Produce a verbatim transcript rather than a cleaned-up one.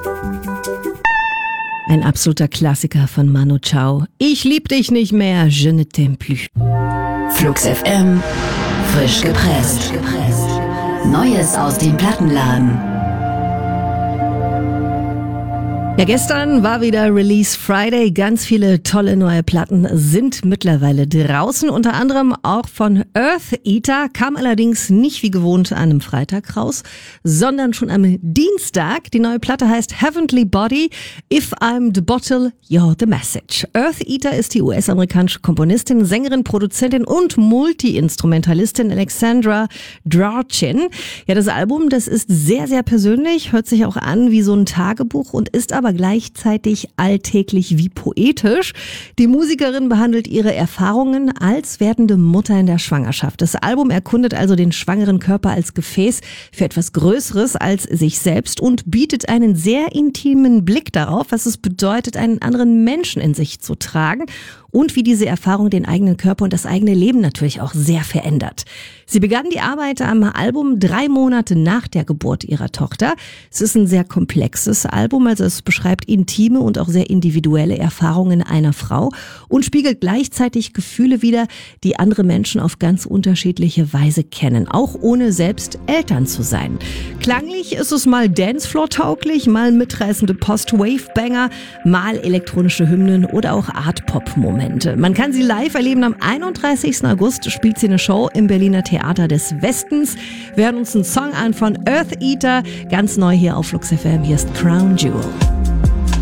Ein absoluter Klassiker von Manu Chao. Ich lieb dich nicht mehr, je ne t'aime plus. Flux F M, frisch gepresst. Neues aus dem Plattenladen. Ja, gestern war wieder Release Friday. Ganz viele tolle neue Platten sind mittlerweile draußen. Unter anderem auch von Earth Eater. Kam allerdings nicht wie gewohnt an einem Freitag raus, sondern schon am Dienstag. Die neue Platte heißt Heavenly Body. If I'm the bottle, you're the message. Earth Eater ist die U S-amerikanische Komponistin, Sängerin, Produzentin und Multi-Instrumentalistin Alexandra Drachen. Ja, das Album, das ist sehr, sehr persönlich, hört sich auch an wie so ein Tagebuch und ist aber gleichzeitig alltäglich wie poetisch. Die Musikerin behandelt ihre Erfahrungen als werdende Mutter in der Schwangerschaft. Das Album erkundet also den schwangeren Körper als Gefäß für etwas Größeres als sich selbst und bietet einen sehr intimen Blick darauf, was es bedeutet, einen anderen Menschen in sich zu tragen und wie diese Erfahrung den eigenen Körper und das eigene Leben natürlich auch sehr verändert. Sie begann die Arbeit am Album drei Monate nach der Geburt ihrer Tochter. Es ist ein sehr komplexes Album, also es beschreibt intime und auch sehr individuelle Erfahrungen einer Frau und spiegelt gleichzeitig Gefühle wider, die andere Menschen auf ganz unterschiedliche Weise kennen, auch ohne selbst Eltern zu sein. Klanglich ist es mal Dancefloor-tauglich, mal mitreißende Post-Wave-Banger, mal elektronische Hymnen oder auch Art-Pop-Momente. Man kann sie live erleben. Am einunddreißigsten August spielt sie eine Show im Berliner Theater des Westens. Wir hören uns einen Song an von Earth Eater, ganz neu hier auf Flux F M. Hier ist Crown Jewel.